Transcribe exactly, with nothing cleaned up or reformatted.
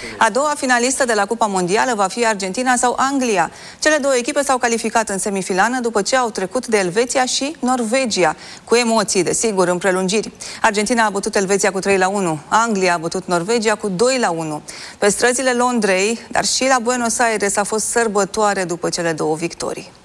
A doua finalistă de la Cupa Mondială va fi Argentina sau Anglia. Cele două echipe s-au calificat în semifinală după ce au trecut de Elveția și Norvegia, cu emoții, desigur, în prelungiri. Argentina a bătut Elveția cu trei la unu, Anglia a bătut Norvegia cu doi la unu. Pe străzile Londrei, dar și la Buenos Aires a fost sărbătoare după cele două victorii.